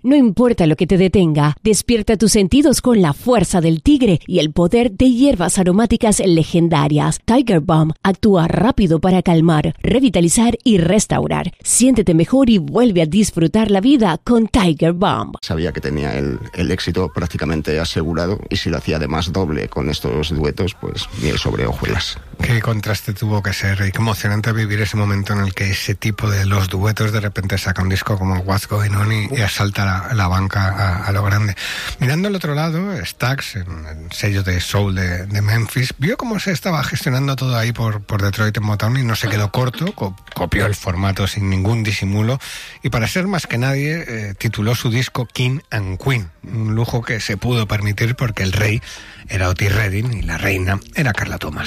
No importa lo que te detenga, despierta tus sentidos con la fuerza del tigre y el poder de hierbas aromáticas legendarias. Tiger Balm actúa rápido para calmar, revitalizar y restaurar. Siéntete mejor y vuelve a disfrutar la vida con Tiger Balm. Sabía que tenía el éxito prácticamente asegurado, y si lo hacía además doble con estos duetos, pues miel sobre hojuelas. Qué contraste tuvo que ser y qué emocionante vivir ese momento en el que ese tipo de los duetos de repente saca un disco como What's Going On y asalta la banca a lo grande. Mirando al otro lado, Stax, el sello de soul de Memphis, vio cómo se estaba gestionando todo ahí por Detroit en Motown y no se quedó corto, copió el formato sin ningún disimulo y, para ser más que nadie, tituló su disco King and Queen, un lujo que se pudo permitir porque el rey era Otis Redding y la reina era Carla Thomas.